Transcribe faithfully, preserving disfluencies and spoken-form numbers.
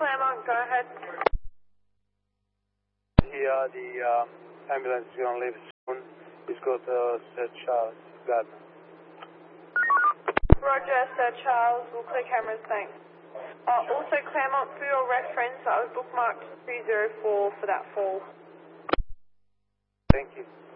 Claremont, go ahead. Here, the um, ambulance is going to leave soon. Please go to Sir Charles Gardner. Roger, Sir Charles. We'll clear cameras, thanks. Uh, also, Claremont, for your reference, I was bookmarked two zero four for that fall. Thank you.